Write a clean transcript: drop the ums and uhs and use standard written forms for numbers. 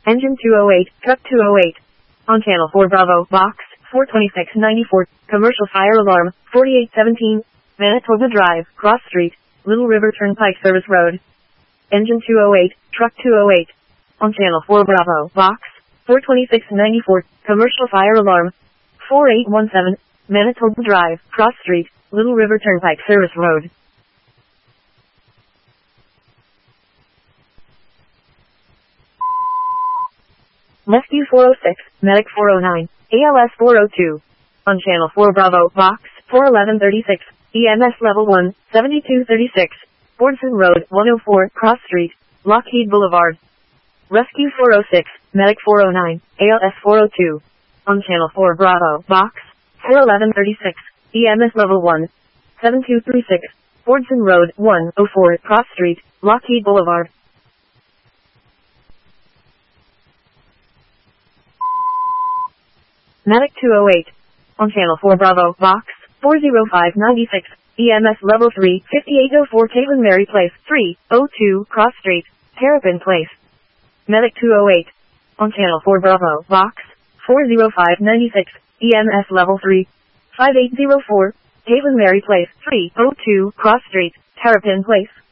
Engine 208, Truck 208. On Channel 4 Bravo, Box 42694, Commercial Fire Alarm, 4817, Manitoba Drive, Cross Street, Little River Turnpike Service Road. Engine 208, Truck 208. On Channel 4 Bravo, Box 42694, Commercial Fire Alarm, 4817, Manitoba Drive, Cross Street, Little River Turnpike Service Road. Rescue 406, Medic 409, ALS 402. On Channel 4 Bravo, Box 41136, EMS Level 1, 7236, Fordson Road, 104, Cross Street, Lockheed Boulevard. Rescue 406, Medic 409, ALS 402. On Channel 4 Bravo, Box 41136, EMS Level 1, 7236, Fordson Road, 104, Cross Street, Lockheed Boulevard. Medic 208. On Channel 4 Bravo, Box 40596, EMS Level 3, 5804 Caitlin Mary Place, 302, Cross Street, Terrapin Place. Medic 208. On Channel 4 Bravo, Box 40596, EMS Level 3, 5804, Caitlin Mary Place, 302, Cross Street, Terrapin Place.